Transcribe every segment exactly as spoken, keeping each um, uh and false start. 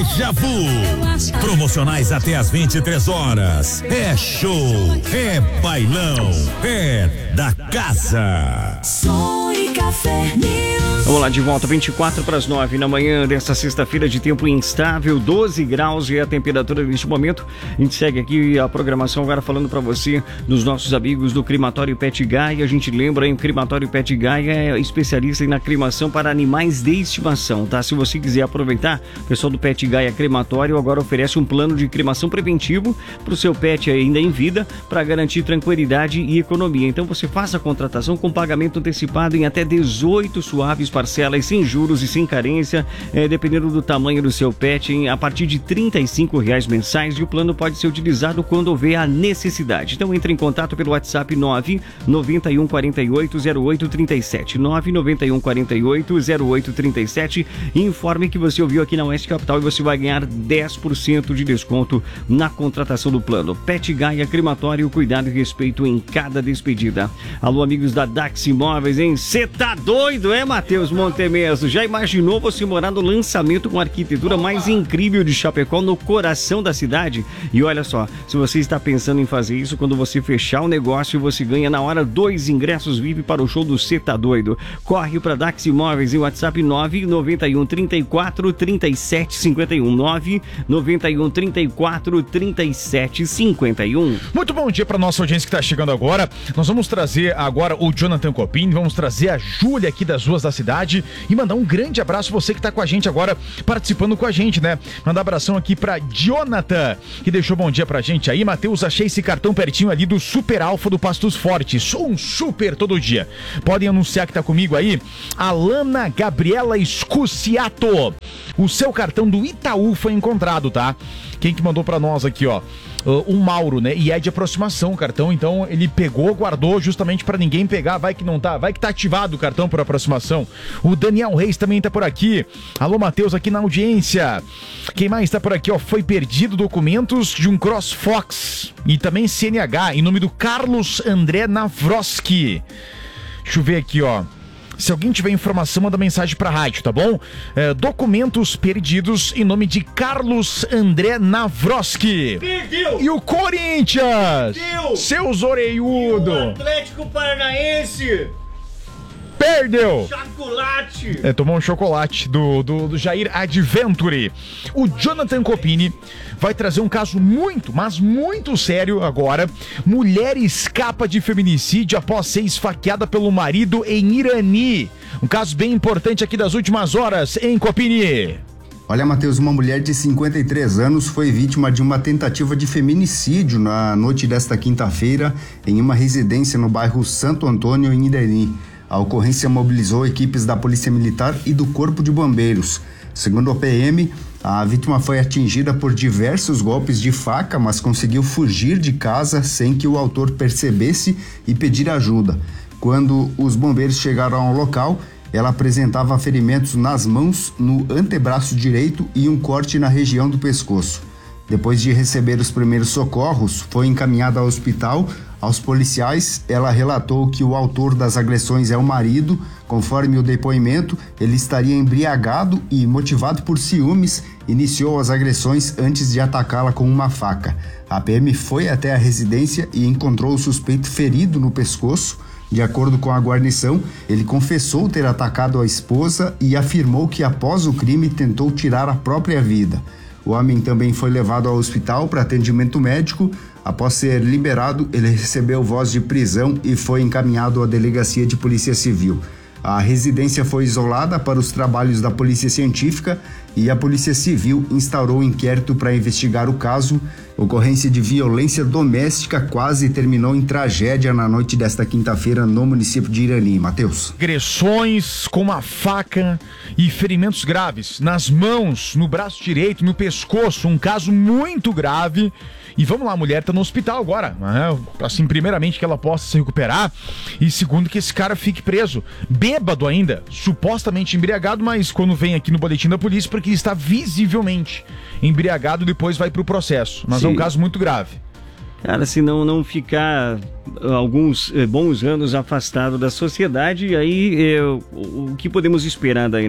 Deja Vu. Promocionais até às vinte e três horas. É show, é bailão, é da casa. Som e Café News. Vamos lá, de volta, vinte e quatro para as nove na manhã desta sexta-feira de tempo instável, doze graus e a temperatura neste momento. A gente segue aqui a programação agora falando para você dos nossos amigos do Crematório Pet Gaia. A gente lembra, hein, o Crematório Pet Gaia é especialista na cremação para animais de estimação, tá? Se você quiser aproveitar, o pessoal do Pet Gaia Crematório agora oferece um plano de cremação preventivo para o seu pet ainda em vida, para garantir tranquilidade e economia. Então você faça a contratação com pagamento antecipado em até dezoito suaves parcelas, sem juros e sem carência, é, dependendo do tamanho do seu pet, em, a partir de trinta e cinco reais mensais, e o plano pode ser utilizado quando houver a necessidade. Então entre em contato pelo WhatsApp nove nove um quatro oito zero oito três sete, nove nove um quatro oito zero oito três sete, e informe que você ouviu aqui na Oeste Capital e você vai ganhar dez por cento de desconto na contratação do plano. Pet Gaia Crematório, cuidado e respeito em cada despedida. Alô, amigos da Dax Imóveis, hein? Cê tá doido, é, Matheus Montemeso? Já imaginou você morar no lançamento com a arquitetura mais incrível de Chapecó, no coração da cidade? E olha só, se você está pensando em fazer isso, quando você fechar o negócio, você ganha na hora dois ingressos V I P para o show do Cê tá doido. Corre para Dax Imóveis em WhatsApp nove nove um três quatro três sete cinco um, nove nove um três quatro três sete cinco um. Muito bom dia para nossa audiência que está chegando agora. Nós vamos trazer agora o Jonathan Copini, vamos trazer a Júlia aqui das ruas da cidade e mandar um grande abraço você que está com a gente agora, participando com a gente, né? Mandar abração aqui para Jonathan, que deixou bom dia pra gente aí. Matheus, achei esse cartão pertinho ali do Super Alfa do Pastos Fortes. Sou um super todo dia. Podem anunciar que tá comigo aí. Alana Gabriela Escuciato. O seu cartão do Itaú foi encontrado, tá? Quem que mandou pra nós aqui, ó? Uh, o Mauro, né? E é de aproximação o cartão, então ele pegou, guardou justamente pra ninguém pegar, vai que não tá, vai que tá ativado o cartão por aproximação. O Daniel Reis também tá por aqui. Alô, Matheus, aqui na audiência. Quem mais tá por aqui, ó? Foi perdido documentos de um CrossFox e também C N H em nome do Carlos André Navroski. Deixa eu ver aqui, ó. Se alguém tiver informação, manda mensagem pra rádio, tá bom? É, documentos perdidos em nome de Carlos André Navroski. Perdeu! E o Corinthians? Perdeu! Seus orelhudos! O Atlético Paranaense! Perdeu! Chocolate! É, tomou um chocolate do, do, do Jair Adventure. O Jonathan Copini vai trazer um caso muito, mas muito sério agora. Mulher escapa de feminicídio após ser esfaqueada pelo marido em Irani. Um caso bem importante aqui das últimas horas, hein, Copini? Olha, Matheus, uma mulher de cinquenta e três anos foi vítima de uma tentativa de feminicídio na noite desta quinta-feira em uma residência no bairro Santo Antônio, em Irani. A ocorrência mobilizou equipes da Polícia Militar e do Corpo de Bombeiros. Segundo o P M, a vítima foi atingida por diversos golpes de faca, mas conseguiu fugir de casa sem que o autor percebesse e pedir ajuda. Quando os bombeiros chegaram ao local, ela apresentava ferimentos nas mãos, no antebraço direito e um corte na região do pescoço. Depois de receber os primeiros socorros, foi encaminhada ao hospital. Aos policiais, ela relatou que o autor das agressões é o marido. Conforme o depoimento, ele estaria embriagado e, motivado por ciúmes, iniciou as agressões antes de atacá-la com uma faca. A P M foi até a residência e encontrou o suspeito ferido no pescoço. De acordo com a guarnição, ele confessou ter atacado a esposa e afirmou que, após o crime, tentou tirar a própria vida. O homem também foi levado ao hospital para atendimento médico. Após ser liberado, ele recebeu voz de prisão e foi encaminhado à delegacia de polícia civil. A residência foi isolada para os trabalhos da polícia científica e a polícia civil instaurou um inquérito para investigar o caso. Ocorrência de violência doméstica quase terminou em tragédia na noite desta quinta-feira no município de Irani. Matheus. Agressões com uma faca e ferimentos graves nas mãos, no braço direito, no pescoço, um caso muito grave. E vamos lá, a mulher tá no hospital agora, né? Assim, primeiramente que ela possa se recuperar e segundo que esse cara fique preso, bêbado ainda, supostamente embriagado, mas quando vem aqui no boletim da polícia, porque está visivelmente embriagado, depois vai pro processo, mas Sim. É um caso muito grave. Cara, se não, não ficar alguns eh, bons anos afastado da sociedade, aí eh, o, o que podemos esperar daí, né?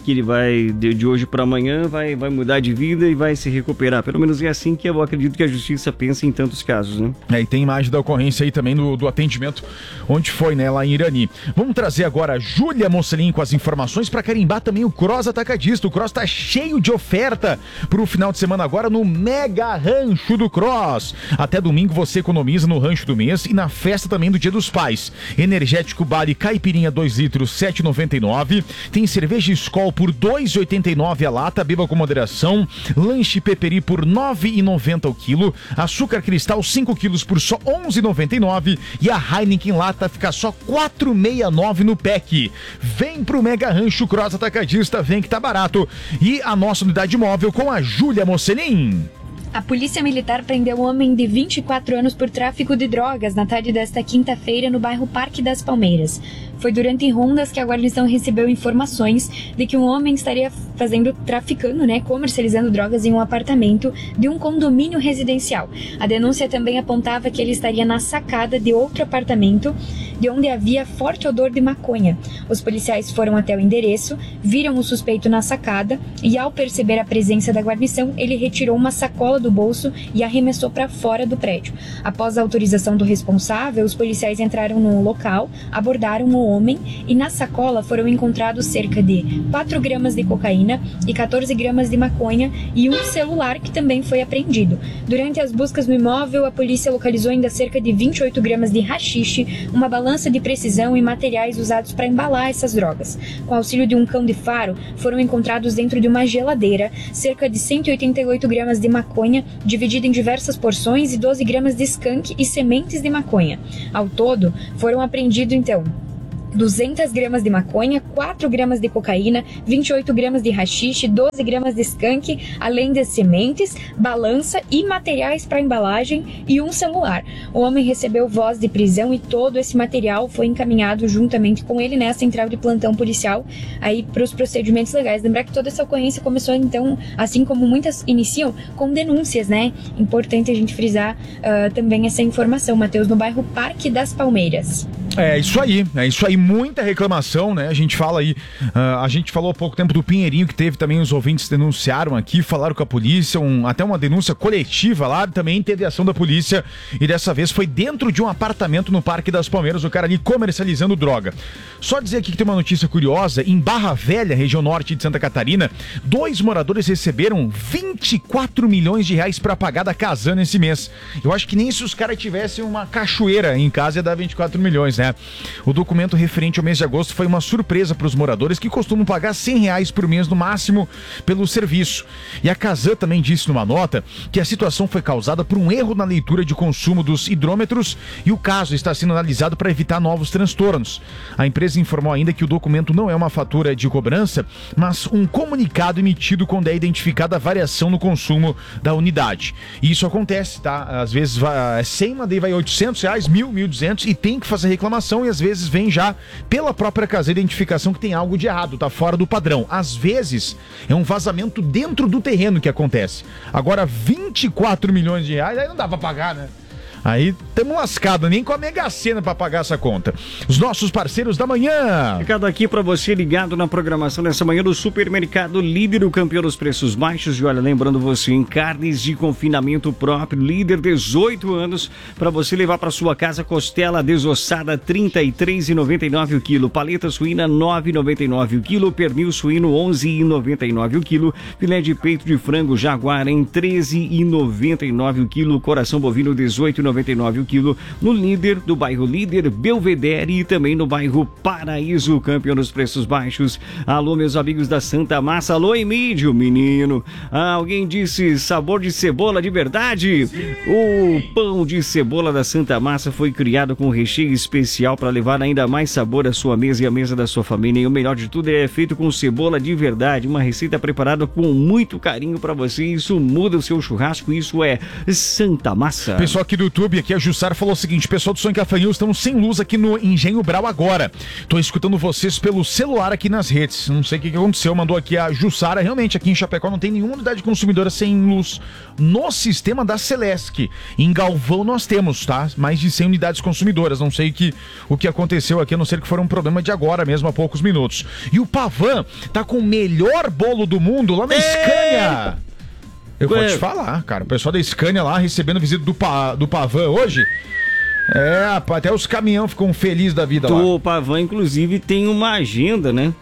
que ele vai, de, de hoje para amanhã, vai, vai mudar de vida e vai se recuperar. Pelo menos é assim que eu acredito que a justiça pensa em tantos casos, né? É, e tem imagem da ocorrência aí também do, do atendimento, onde foi, né, lá em Irani. Vamos trazer agora a Júlia Mocelin com as informações para carimbar também o Cross Atacadista. O Cross tá cheio de oferta pro final de semana agora no Mega Rancho do Cross. Até domingo você economiza no rancho do mês e na festa também do Dia dos Pais. Energético Bali Caipirinha dois litros, sete reais e noventa e nove centavos. Tem cerveja Skol por dois reais e oitenta e nove centavos a lata, beba com moderação. Lanche Peperi por nove reais e noventa centavos o quilo. Açúcar Cristal cinco quilos por só onze reais e noventa e nove centavos. E a Heineken Lata fica só quatro reais e sessenta e nove centavos no pack. Vem pro Mega Rancho Cross Atacadista, vem que tá barato. E a nossa unidade móvel com a Júlia Mocelin. A Polícia Militar prendeu um homem de vinte e quatro anos por tráfico de drogas na tarde desta quinta-feira no bairro Parque das Palmeiras. Foi durante rondas que a guarnição recebeu informações de que um homem estaria fazendo, traficando, né, comercializando drogas em um apartamento de um condomínio residencial. A denúncia também apontava que ele estaria na sacada de outro apartamento, de onde havia forte odor de maconha. Os policiais foram até o endereço, viram o suspeito na sacada e, ao perceber a presença da guarnição, ele retirou uma sacola do bolso e arremessou para fora do prédio. Após a autorização do responsável, os policiais entraram no local, abordaram o homem e na sacola foram encontrados cerca de quatro gramas de cocaína e quatorze gramas de maconha e um celular que também foi apreendido. Durante as buscas no imóvel, a polícia localizou ainda cerca de vinte e oito gramas de haxixe, uma balança de precisão e materiais usados para embalar essas drogas. Com auxílio de um cão de faro, foram encontrados dentro de uma geladeira cerca de cento e oitenta e oito gramas de maconha dividida em diversas porções e doze gramas de skunk e sementes de maconha. Ao todo, foram apreendidos então duzentas gramas de maconha, quatro gramas de cocaína, vinte e oito gramas de haxixe, doze gramas de skunk, além de sementes, balança e materiais para embalagem e um celular. O homem recebeu voz de prisão e todo esse material foi encaminhado juntamente com ele nessa central de plantão policial aí para os procedimentos legais. Lembrar que toda essa ocorrência começou então, assim como muitas iniciam, com denúncias, né? Importante a gente frisar uh, também essa informação, Matheus, no bairro Parque das Palmeiras. É isso aí, é isso aí, muita reclamação, né? A gente fala aí, uh, a gente falou há pouco tempo do Pinheirinho, que teve também, os ouvintes denunciaram aqui, falaram com a polícia, um, até uma denúncia coletiva lá, também teve ação da polícia, e dessa vez foi dentro de um apartamento no Parque das Palmeiras, o cara ali comercializando droga. Só dizer aqui que tem uma notícia curiosa, em Barra Velha, região norte de Santa Catarina, dois moradores receberam vinte e quatro milhões de reais pra pagar da Casana esse mês. Eu acho que nem se os caras tivessem uma cachoeira em casa ia dar vinte e quatro milhões, né? O documento referente ao mês de agosto foi uma surpresa para os moradores que costumam pagar cem reais por mês no máximo pelo serviço. E a Casan também disse numa nota que a situação foi causada por um erro na leitura de consumo dos hidrômetros e o caso está sendo analisado para evitar novos transtornos. A empresa informou ainda que o documento não é uma fatura de cobrança, mas um comunicado emitido quando é identificada a variação no consumo da unidade. E isso acontece, tá? Às vezes vai cem, daí vai oitocentos reais, mil, mil e duzentos e tem que fazer reclamação. E às vezes vem já pela própria casa de identificação que tem algo de errado, tá fora do padrão. Às vezes é um vazamento dentro do terreno que acontece. Agora vinte e quatro milhões de reais, aí não dá pra pagar, né? Aí estamos lascados, nem com a Mega Sena para pagar essa conta. Os nossos parceiros da manhã. Recado aqui para você ligado na programação dessa manhã do Supermercado Líder, o campeão dos preços baixos. E olha, lembrando você, em carnes de confinamento próprio, Líder, dezoito anos, para você levar para sua casa costela desossada, trinta e três reais e noventa e nove centavos o quilo. Paleta suína, nove reais e noventa e nove centavos o quilo. Pernil suíno, onze reais e noventa e nove centavos o quilo. Filé de peito de frango Jaguar em treze reais e noventa e nove centavos o quilo. Coração bovino, dezoito reais e noventa e nove centavos o quilo, no Líder, do bairro Líder, Belvedere e também no bairro Paraíso, campeão dos preços baixos. Alô, meus amigos da Santa Massa. Alô, Emílio, menino. Ah, alguém disse sabor de cebola de verdade? Sim. O pão de cebola da Santa Massa foi criado com recheio especial para levar ainda mais sabor à sua mesa e à mesa da sua família. E o melhor de tudo, é feito com cebola de verdade, uma receita preparada com muito carinho para você. Isso muda o seu churrasco, isso é Santa Massa. Pessoal aqui do YouTube YouTube aqui, a Jussara falou o seguinte: pessoal do Som e Café News, estamos sem luz aqui no Engenho Brau agora. Tô escutando vocês pelo celular aqui nas redes. Não sei o que, que aconteceu, mandou aqui a Jussara. Realmente, aqui em Chapecó não tem nenhuma unidade consumidora sem luz no sistema da Celesc. Em Galvão nós temos, tá? Mais de cem unidades consumidoras. Não sei que, o que aconteceu aqui, a não ser que foi um problema de agora mesmo, há poucos minutos. E o Pavan tá com o melhor bolo do mundo lá na Scania. Eu vou te falar, cara. O pessoal da Scania lá recebendo visita do, pa, do Pavan hoje. É, até os caminhão ficam felizes da vida lá. O Pavan, inclusive, tem uma agenda, né?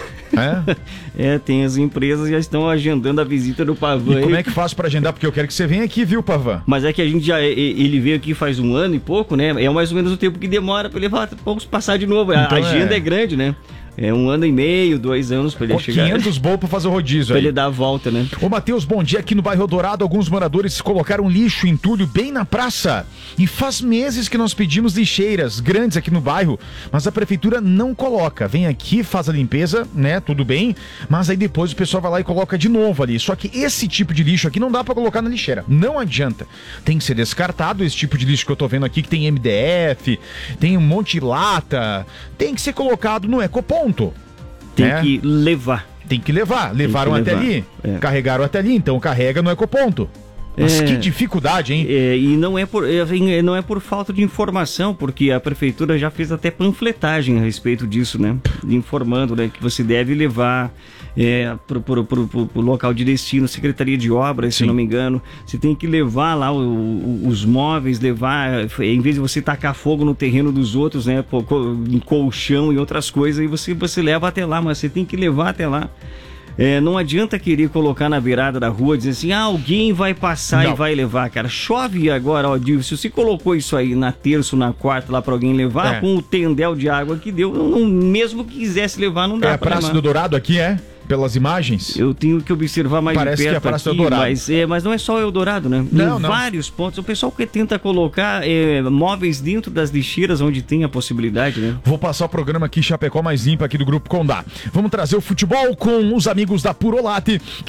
É? É, tem as empresas já estão agendando a visita do Pavan. E como é que faz pra agendar? Porque eu quero que você venha aqui, viu, Pavan? Mas é que a gente já, ele veio aqui faz um ano e pouco, né? É mais ou menos o tempo que demora pra ele passar de novo. Então a agenda é... é grande, né? É um ano e meio, dois anos pra ele chegar. quinhentos bolos pra fazer o rodízio pra aí. ele dar a volta, né? Ô, Matheus, bom dia. Aqui no bairro Dourado, alguns moradores colocaram lixo, entulho bem na praça. E faz meses que nós pedimos lixeiras grandes aqui no bairro, mas a prefeitura não coloca. Vem aqui, faz a limpeza, né? Tudo bem. Mas aí depois o pessoal vai lá e coloca de novo ali. Só que esse tipo de lixo aqui não dá pra colocar na lixeira. Não adianta. Tem que ser descartado. Esse tipo de lixo que eu tô vendo aqui, que tem M D F, tem um monte de lata, tem que ser colocado no ecoponto. Tem é. que levar. Tem que levar. Levaram que levar. até ali. É. Carregaram até ali. Então carrega no ecoponto. Mas é, que dificuldade, hein? É, e não é, por, é, não é por falta de informação, porque a prefeitura já fez até panfletagem a respeito disso, né? Informando, né, que você deve levar é, pro, pro, pro, pro, pro local de destino, Secretaria de Obras, Sim. se não me engano. Você tem que levar lá o, o, os móveis, levar, em vez de você tacar fogo no terreno dos outros, né? Em colchão e outras coisas, e você, você leva até lá, mas você tem que levar até lá. É, não adianta querer colocar na beirada da rua, dizer assim, ah, alguém vai passar não. e vai levar, cara. Chove agora, ó, se você colocou isso aí na terça ou na quarta lá pra alguém levar, é. com o tendel de água que deu, não, mesmo que quisesse levar, não dá é pra levar. É a Praça do Dourado aqui, é? Pelas imagens? Eu tenho que observar mais Parece de perto que é a Praça aqui, do Dourado. Mas, é, mas não é só o Eldorado, né? Não, em não. vários pontos. O pessoal que tenta colocar é, móveis dentro das lixeiras onde tem a possibilidade, né? Vou passar o programa aqui, Chapecó Mais Limpa, aqui do Grupo Condá. Vamos trazer o futebol com os amigos da Purolate.